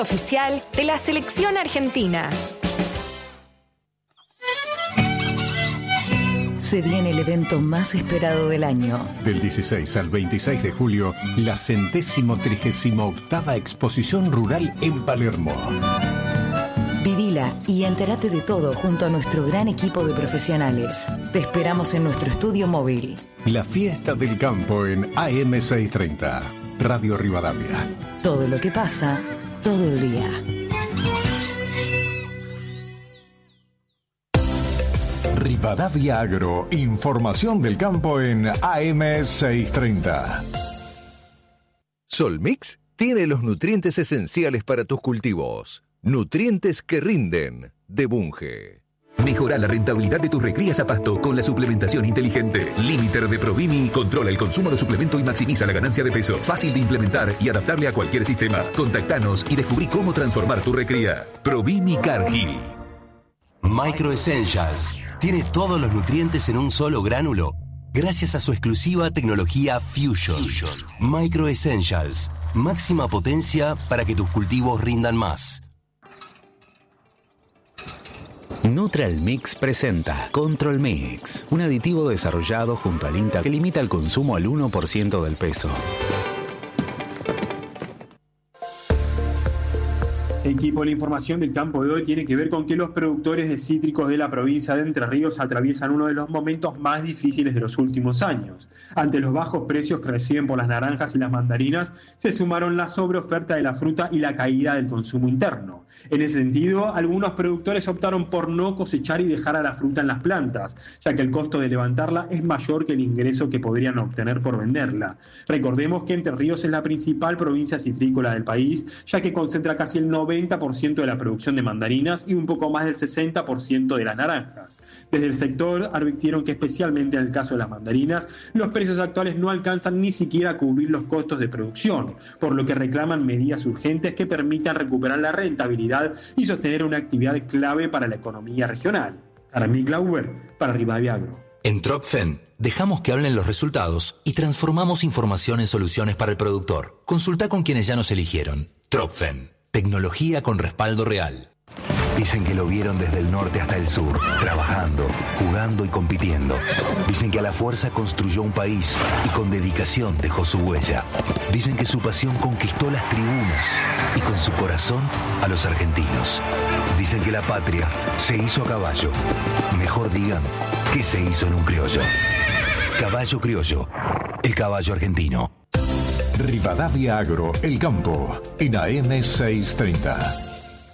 Oficial de la selección argentina. Se viene el evento más esperado del año. Del 16 al 26 de julio, la 138ª Exposición Rural en Palermo. Vivila y entérate de todo junto a nuestro gran equipo de profesionales. Te esperamos en nuestro estudio móvil. La fiesta del campo en AM630, Radio Rivadavia. Todo lo que pasa, todo el día. Rivadavia Agro, información del campo en AM630. Solmix tiene los nutrientes esenciales para tus cultivos. Nutrientes que rinden, de Bunge. Mejora la rentabilidad de tus recrías a pasto con la suplementación inteligente. Limiter de Provimi controla el consumo de suplemento y maximiza la ganancia de peso. Fácil de implementar y adaptable a cualquier sistema. Contactanos y descubrí cómo transformar tu recría. Provimi Cargill. Micro Essentials tiene todos los nutrientes en un solo gránulo gracias a su exclusiva tecnología Fusion. Micro Essentials, máxima potencia para que tus cultivos rindan más. Neutral Mix presenta Control Mix, un aditivo desarrollado junto al INTA que limita el consumo al 1% del peso. Equipo, la información del campo de hoy tiene que ver con que los productores de cítricos de la provincia de Entre Ríos atraviesan uno de los momentos más difíciles de los últimos años. Ante los bajos precios que reciben por las naranjas y las mandarinas, se sumaron la sobreoferta de la fruta y la caída del consumo interno. En ese sentido, algunos productores optaron por no cosechar y dejar a la fruta en las plantas, ya que el costo de levantarla es mayor que el ingreso que podrían obtener por venderla. Recordemos que Entre Ríos es la principal provincia citrícola del país, ya que concentra casi el 90% de la producción de mandarinas y un poco más del 60% de las naranjas. Desde el sector advirtieron que especialmente en el caso de las mandarinas, los precios actuales no alcanzan ni siquiera a cubrir los costos de producción, por lo que reclaman medidas urgentes que permitan recuperar la rentabilidad y sostener una actividad clave para la economía regional. Carmen Glauber, para Rivadavia Agro. En Tropfen dejamos que hablen los resultados y transformamos información en soluciones para el productor. Consulta con quienes ya nos eligieron. Tropfen. Tecnología con respaldo real. Dicen que lo vieron desde el norte hasta el sur, trabajando, jugando y compitiendo. Dicen que a la fuerza construyó un país y con dedicación dejó su huella. Dicen que su pasión conquistó las tribunas y con su corazón a los argentinos. Dicen que la patria se hizo a caballo. Mejor digan que se hizo en un criollo. Caballo criollo, el caballo argentino. Rivadavia Agro, el campo, en AM630.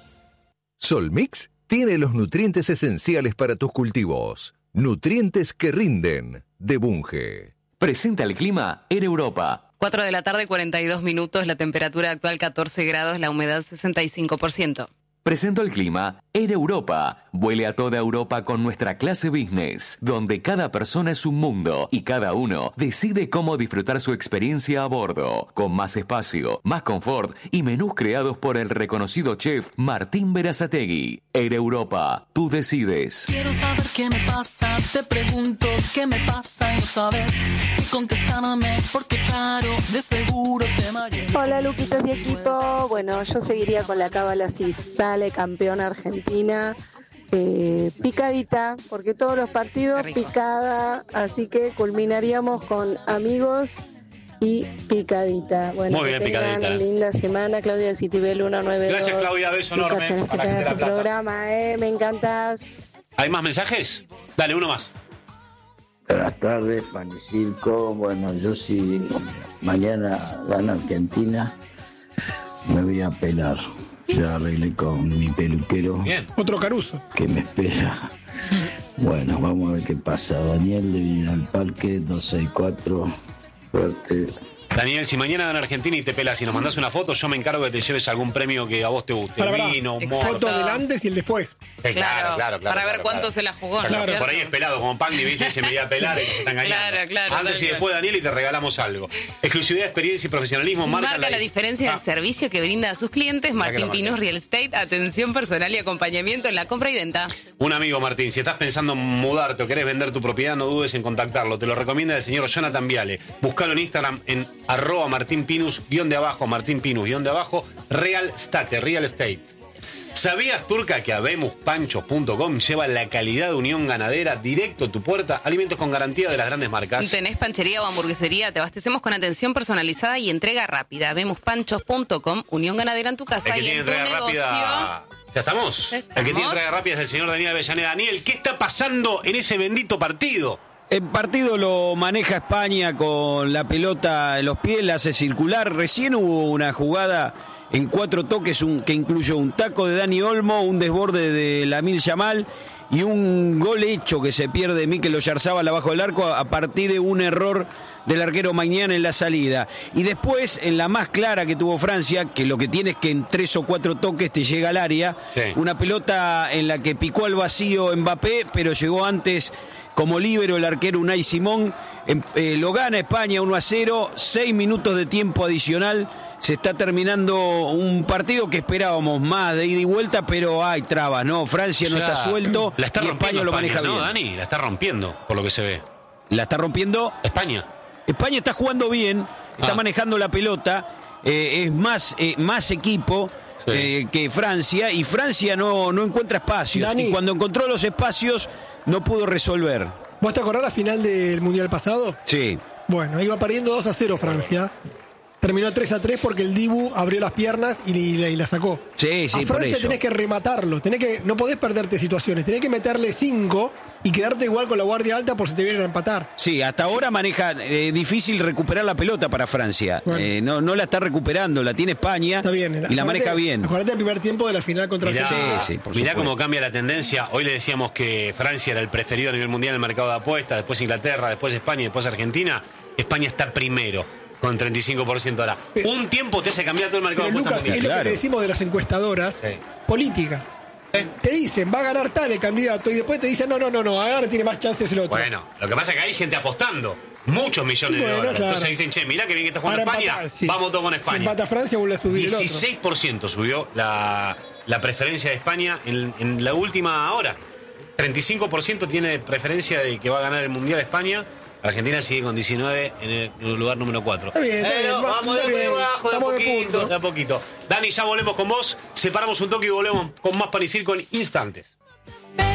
Solmix tiene los nutrientes esenciales para tus cultivos. Nutrientes que rinden, de Bunge. Presenta el clima en Europa. 4 de la tarde, 42 minutos, la temperatura actual 14 grados, la humedad 65%. Presento el clima en Europa. Vuele a toda Europa con nuestra clase business, donde cada persona es un mundo y cada uno decide cómo disfrutar su experiencia a bordo, con más espacio, más confort y menús creados por el reconocido chef Martín Berazategui. Air Europa, tú decides. Quiero saber qué me pasa, te pregunto qué me pasa y no sabes qué contestarme, porque claro, de seguro te mareé. Hola Luquitas y equipo, bueno, yo seguiría con la cábala si sale campeona Argentina, picadita, porque todos los partidos picada, así que culminaríamos con amigos y picadita. Bueno, muy bien, que tengan picadita. Una linda semana, Claudia de Citibel 192. Gracias, Claudia, beso enorme. Tenés que tener tu programa, me encantas. ¿Hay más mensajes? Dale, uno más. Buenas tardes, Pan y Circo. Bueno, yo si mañana gana Argentina, me voy a pelar. Ya arreglé con mi peluquero. Bien. Otro Caruso. Que me espera. Bueno, vamos a ver qué pasa. Daniel de Vidal Parque, 264. Fuerte. Daniel, si mañana gana Argentina y te pelas y nos mandás una foto, yo me encargo de que te lleves algún premio que a vos te guste. Vino, foto del antes y el después. Claro. Para ver cuánto se la jugó. Claro, ¿no es por ahí es cierto? pelado, como Pagni, ¿viste? Se me iba a pelar y se está engañando. Claro, Antes y después, Daniel, y te regalamos algo. Exclusividad, experiencia y profesionalismo Marca la diferencia del servicio que brinda a sus clientes. Martín Pinos Real Estate, atención personal y acompañamiento en la compra y venta. Un amigo, Martín, si estás pensando en mudarte o querés vender tu propiedad, no dudes en contactarlo. Te lo recomienda el señor Jonathan Viale. Búscalo en Instagram en @MartinPinus, Martín Pinus, Real Estate. ¿Sabías, Turca, que habemospanchos.com lleva la calidad de Unión Ganadera directo a tu puerta? Alimentos con garantía de las grandes marcas. ¿Tenés panchería o hamburguesería? Te abastecemos con atención personalizada y entrega rápida. habemospanchos.com, Unión Ganadera en tu casa y en tu negocio. ¿Ya estamos? El que tiene entrega rápida es el señor Daniel Avellaneda. Daniel, ¿qué está pasando en ese bendito partido? El partido lo maneja España con la pelota en los pies, la hace circular. Recién hubo una jugada en 4 toques que incluyó un taco de Dani Olmo, un desborde de Lamine Yamal y un gol hecho que se pierde Mikel Oyarzábal abajo del arco a partir de un error del arquero Maignan en la salida. Y después, en la más clara que tuvo Francia, que lo que tiene es que en 3 o 4 toques te llega al área, una pelota en la que picó al vacío Mbappé, pero llegó antes como líbero el arquero Unai Simón. Lo gana España 1-0, 6 minutos de tiempo adicional. Se está terminando un partido que esperábamos más de ida y vuelta, pero hay trabas, ¿no? Francia no está suelto la está y España lo maneja bien. No, Dani, la está rompiendo, por lo que se ve. ¿La está rompiendo? España. España está jugando bien, está manejando la pelota, es más equipo que Francia, y Francia no encuentra espacios. Dani, y cuando encontró los espacios, no pudo resolver. ¿Vos te acordás la final del Mundial pasado? Sí. Bueno, iba perdiendo 2-0 Francia. Terminó 3-3 porque el Dibu abrió las piernas y la sacó. Sí, a Francia tenés que rematarlo, no podés perderte situaciones, tenés que meterle 5 y quedarte igual con la guardia alta por si te vienen a empatar. Sí, hasta ahora maneja difícil recuperar la pelota para Francia. Bueno. No la está recuperando, la tiene España. Está bien, y la maneja bien. Acuérdate del primer tiempo de la final contra Argentina. Sí, mirá cómo cambia la tendencia. Hoy le decíamos que Francia era el preferido a nivel mundial en el mercado de apuestas, después Inglaterra, después España y después Argentina. España está primero, con 35% ahora. Un tiempo te hace cambiar todo el mercado de apuestas. Lucas, es lo que te decimos de las encuestadoras políticas. Te dicen, va a ganar tal el candidato, y después te dicen, no, ahora tiene más chances el otro. Bueno, lo que pasa es que hay gente apostando muchos millones de dólares. Claro. Entonces dicen, che, mirá que bien que está jugando Ahora España, vamos todo con España. Si empata Francia, vuelve a subir 16% subió la preferencia de España en la última hora. 35% tiene preferencia de que va a ganar el Mundial España. Argentina sigue con 19 en el lugar número 4. Está bien, vamos de abajo, de a poquito. Dani, ya volvemos con vos. Separamos un toque y volvemos con más Pan y Circo en instantes.